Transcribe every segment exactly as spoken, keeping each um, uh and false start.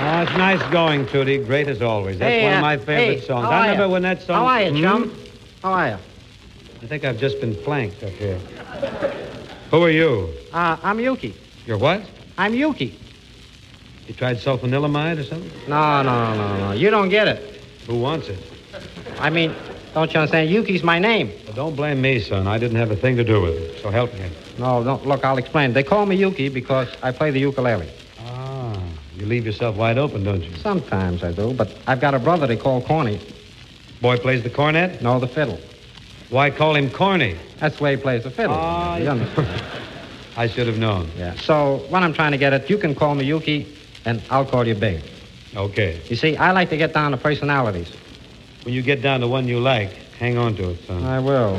Oh, it's nice going, Tootie. Great as always. That's Hey, one of uh, my favorite hey, songs. how I are remember ya? when that song... How are you, Hmm? chum? How are you? I think I've just been flanked up here. Who are you? Uh, I'm Yuki. You're what? I'm Yuki. You tried sulfanilamide or something? No, no, no, no. You don't get it. Who wants it? I mean, don't you understand? Yuki's my name. Well, don't blame me, son. I didn't have a thing to do with it. So help me. No, don't. Look, I'll explain. They call me Yuki because I play the ukulele. Ah, you leave yourself wide open, don't you? Sometimes I do, but I've got a brother they call Corny. Boy plays the cornet? No, the fiddle. Why call him corny? That's the way he plays the fiddle. Ah, You yeah. understand? I should have known. Yeah. So what I'm trying to get at, you can call me Yuki, and I'll call you Big. Okay. You see, I like to get down to personalities. When you get down to one you like, hang on to it, son. I will.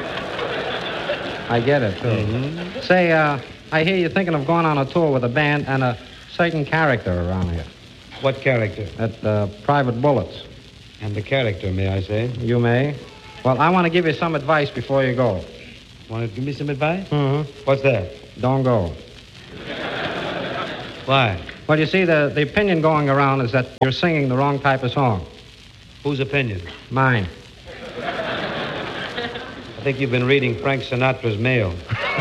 I get it, too. Mm-hmm. Say, uh, I hear you're thinking of going on a tour with a band and a certain character around here. What character? At uh, Private Bullets. And the character, may I say? You may. Well, I want to give you some advice before you go. Want to give me some advice? Mm-hmm. What's that? Don't go. Why? Well, you see, the, the opinion going around is that you're singing the wrong type of song. Whose opinion? Mine. I think you've been reading Frank Sinatra's mail.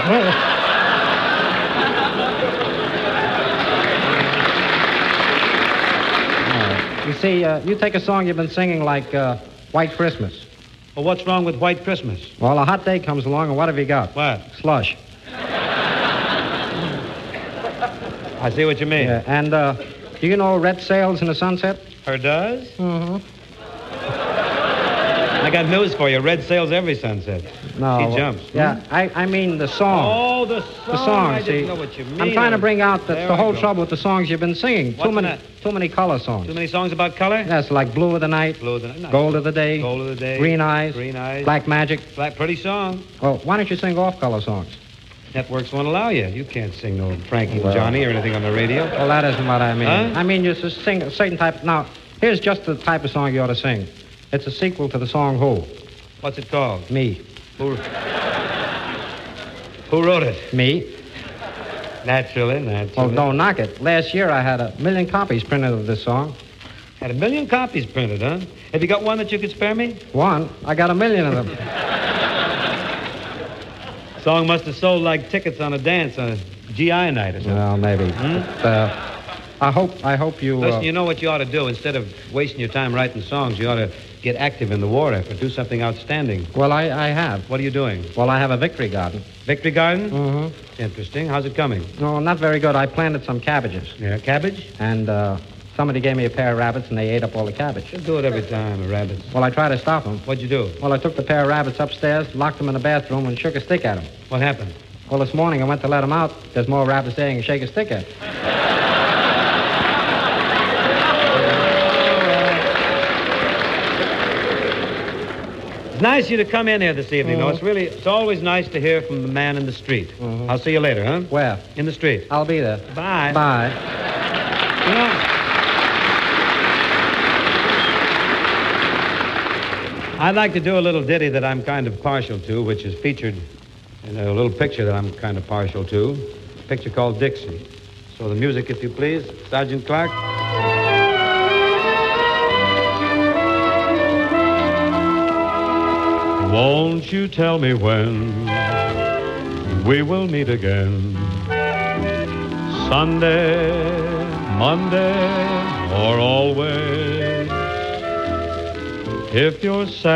You see, uh, you take a song you've been singing like uh, White Christmas. Well, what's wrong with White Christmas? Well, a hot day comes along, and what have you got? What? Slush. I see what you mean. Yeah, and uh, do you know Red Sails in the Sunset? Her does? Mm-hmm. I got news for you. Red sails every sunset. No. She jumps. Yeah, I, I mean the song. Oh, the song. The song, I see. didn't know what you mean. I'm trying to bring out that There the we whole go. trouble with the songs you've been singing. What's too many, that? too many color songs. Too many songs about color? Yes, like Blue of the Night, Blue of the Night. Gold of the Day, Gold of the Day. Green Eyes, Green Eyes. Black Magic. Black, pretty song. Well, why don't you sing off-color songs? Networks won't allow you. You can't sing no Frankie and Well- Johnny or anything on the radio. Well, that isn't what I mean. Huh? I mean, you just sing a certain type. Now, here's just the type of song you ought to sing. It's a sequel to the song Who? What's it called? Me. Who, who wrote it? Me. Naturally, naturally. Well, don't knock it. Last year I had a million copies printed of this song. Had a million copies printed, huh? Have you got one that you could spare me? One. I got a million of them. Song must have sold like tickets on a dance on a G I night or something. Well, maybe. Hmm? But, uh, I hope I hope you. Listen, Uh, you know what you ought to do? Instead of wasting your time writing songs, you ought to get active in the war effort. Do something outstanding. well, I, I have. What are you doing? Well, I have a victory garden. Victory Garden? Mm-hmm. Interesting. How's it coming? No, not very good. I planted some cabbages, Yeah, cabbage? and uh, somebody gave me a pair of rabbits, and they ate up all the cabbage. You do it every time, the rabbits. Well, I tried to stop them. What'd you do? Well, I took the pair of rabbits upstairs, locked them in the bathroom, and shook a stick at them. What happened? Well, this morning I went to let them out. There's more rabbits there and shake a stick at. It's nice of you to come in here this evening, though. Mhm. It's really, it's always nice to hear from the man in the street. Mhm. I'll see you later, huh? Where? In the street. I'll be there. Bye. Bye. You know, I'd like to do a little ditty that I'm kind of partial to, which is featured in a little picture that I'm kind of partial to, a picture called Dixie. So the music, if you please, Sergeant Clark. Won't you tell me when we will meet again? Sunday, Monday, or always? If you're sad